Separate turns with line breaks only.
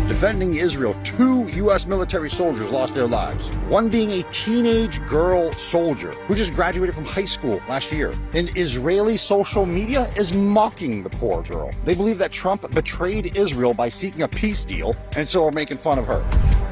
Defending Israel, 2 U.S. military soldiers lost their lives, one being a teenage girl soldier who just graduated from high school last year. And Israeli social media is mocking the poor girl. They believe that Trump betrayed Israel by seeking a peace deal, and so are making fun of her.